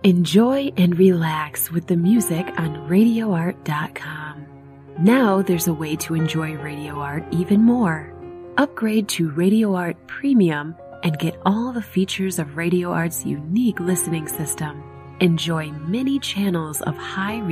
Enjoy and relax with the music on RadioArt.com. Now there's a way to enjoy Radio Art even more. Upgrade to Radio Art Premium and get all the features of Radio Art's unique listening system. Enjoy many channels of high